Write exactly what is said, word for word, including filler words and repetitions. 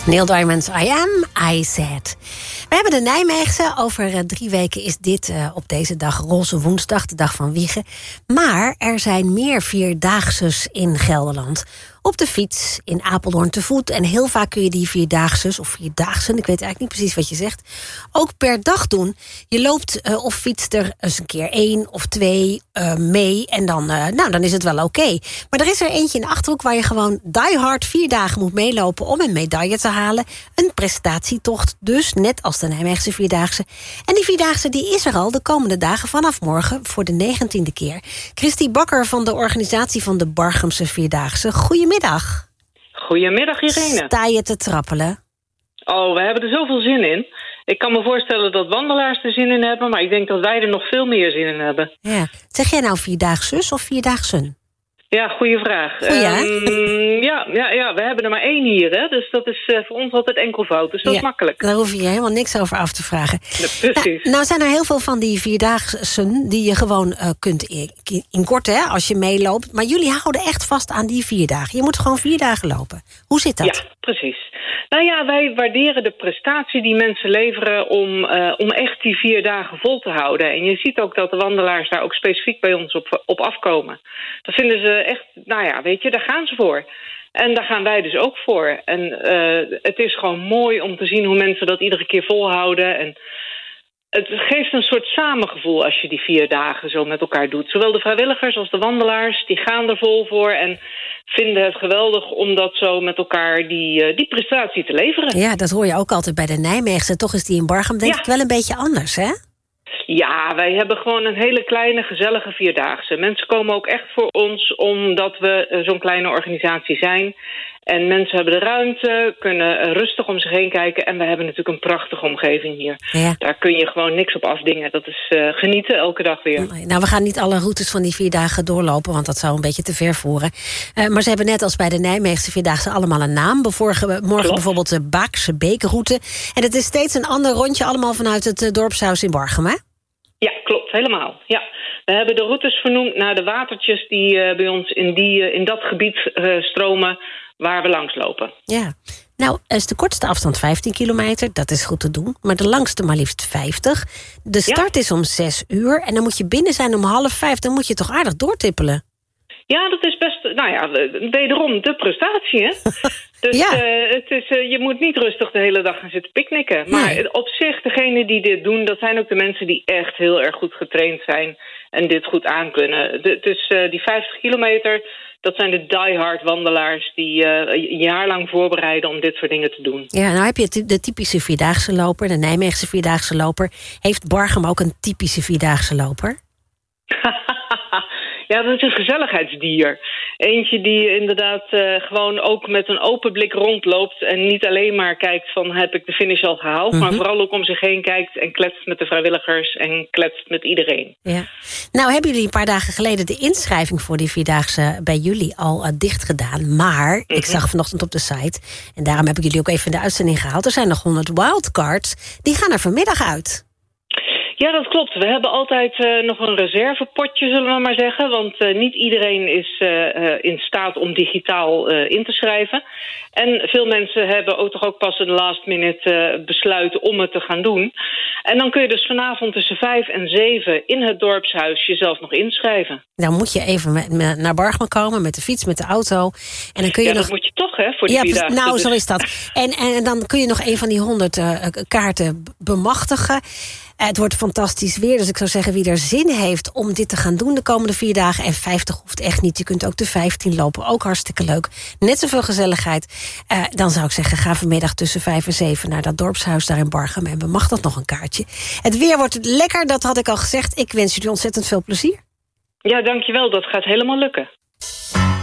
Neil Diamond's I Am, I Said. We hebben de Nijmeegse. Over uh, drie weken is dit uh, op deze dag Roze Woensdag, de dag van Wijchen. Maar er zijn meer vierdaagses in Gelderland. Op de fiets, in Apeldoorn te voet. En heel vaak kun je die vierdaagses, of vierdaagsen, ik weet eigenlijk niet precies wat je zegt, ook per dag doen. Je loopt uh, of fietst er eens een keer één of twee uh, mee. En dan, uh, nou, dan is het wel oké. Okay. Maar er is er eentje in de Achterhoek waar je gewoon die hard vier dagen moet meelopen om een medaille te halen. Een prestatietocht dus, net als de Nijmeegse Vierdaagse. En die Vierdaagse die is er al de komende dagen vanaf morgen voor de negentiende keer. Christy Bakker van de organisatie van de Barchamse Vierdaagse. Goedemiddag. Goedemiddag, Irene. Sta je te trappelen? Oh, we hebben er zoveel zin in. Ik kan me voorstellen dat wandelaars er zin in hebben, maar ik denk dat wij er nog veel meer zin in hebben. Ja. Zeg jij nou vierdaagsus of vierdaagsen? Ja, goeie vraag. Goeie, um, ja, ja, ja, we hebben er maar één hier, hè? Dus dat is uh, voor ons altijd enkelvoud. Dus dat ja, is makkelijk. Daar hoef je helemaal niks over af te vragen. Ja, precies. Nou, nou zijn er heel veel van die vierdaagsen die je gewoon uh, kunt inkorten, hè, als je meeloopt. Maar jullie houden echt vast aan die vier dagen. Je moet gewoon vier dagen lopen. Hoe zit dat? Ja, precies. Nou ja, wij waarderen de prestatie die mensen leveren om, uh, om echt die vier dagen vol te houden. En je ziet ook dat de wandelaars daar ook specifiek bij ons op, op afkomen. Dat vinden ze echt, nou ja, weet je, daar gaan ze voor. En daar gaan wij dus ook voor. En uh, het is gewoon mooi om te zien hoe mensen dat iedere keer volhouden. En het geeft een soort samengevoel als je die vier dagen zo met elkaar doet. Zowel de vrijwilligers als de wandelaars, die gaan er vol voor en vinden het geweldig om dat zo met elkaar die, die prestatie te leveren. Ja, dat hoor je ook altijd bij de Nijmeegse. Toch is die in Barcham denk ja. ik wel een beetje anders, hè? Ja, wij hebben gewoon een hele kleine, gezellige vierdaagse. Mensen komen ook echt voor ons omdat we zo'n kleine organisatie zijn. En mensen hebben de ruimte, kunnen rustig om zich heen kijken. En we hebben natuurlijk een prachtige omgeving hier. Ja. Daar kun je gewoon niks op afdingen. Dat is uh, genieten elke dag weer. Nou, we gaan niet alle routes van die vier dagen doorlopen, want dat zou een beetje te ver voeren. Uh, maar ze hebben net als bij de Nijmeegse Vierdaagse allemaal een naam. Morgen Klopt. bijvoorbeeld de Baakse Beekroute. En het is steeds een ander rondje, allemaal vanuit het uh, dorpshuis in Barcham, hè? Ja, klopt, helemaal. Ja. We hebben de routes vernoemd naar de watertjes die uh, bij ons in, die, uh, in dat gebied uh, stromen waar we langs lopen. Ja, nou is de kortste afstand vijftien kilometer, dat is goed te doen. Maar de langste maar liefst vijftig. De start ja. is om zes uur en dan moet je binnen zijn om half vijf. Dan moet je toch aardig doortippelen. Ja, dat is best, nou ja, wederom de prestatie, hè? Dus ja. uh, het is, uh, je moet niet rustig de hele dag gaan zitten picknicken. Maar nee. op zich, degenen die dit doen, dat zijn ook de mensen die echt heel erg goed getraind zijn en dit goed aankunnen. De, dus uh, die vijftig kilometer, dat zijn de diehard wandelaars die uh, een jaar lang voorbereiden om dit soort dingen te doen. Ja, nou heb je de typische vierdaagse loper, de Nijmeegse vierdaagse loper. Heeft Barcham ook een typische vierdaagse loper? Ja, dat is een gezelligheidsdier. Eentje die inderdaad uh, gewoon ook met een open blik rondloopt en niet alleen maar kijkt van heb ik de finish al gehaald, mm-hmm. maar vooral ook om zich heen kijkt en kletst met de vrijwilligers en kletst met iedereen. Ja. Nou hebben jullie een paar dagen geleden de inschrijving voor die Vierdaagse bij jullie al uh, dicht gedaan, maar mm-hmm. ik zag vanochtend op de site en daarom heb ik jullie ook even in de uitzending gehaald. Er zijn nog honderd wildcards, die gaan er vanmiddag uit. Ja, dat klopt. We hebben altijd uh, nog een reservepotje, zullen we maar zeggen. Want uh, niet iedereen is uh, uh, in staat om digitaal uh, in te schrijven. En veel mensen hebben ook toch ook pas in de last minute uh, besluiten om het te gaan doen. En dan kun je dus vanavond tussen vijf en zeven in het dorpshuis jezelf nog inschrijven. Dan moet je even met, met, naar Barcham komen met de fiets, met de auto. En dan kun je ja, nog... dat moet je toch, hè, voor die ja, vier dagen. Nou, dus... zo is dat. En, en dan kun je nog een van die honderd uh, kaarten bemachtigen. Het wordt fantastisch weer, dus ik zou zeggen wie er zin heeft om dit te gaan doen de komende vier dagen. En vijftig hoeft echt niet, je kunt ook de vijftien lopen, ook hartstikke leuk. Net zoveel gezelligheid. Uh, dan zou ik zeggen, ga vanmiddag tussen vijf en zeven naar dat dorpshuis daar in Barcham en bemachtig nog een kaartje. Het weer wordt lekker, dat had ik al gezegd. Ik wens jullie ontzettend veel plezier. Ja, dankjewel, dat gaat helemaal lukken.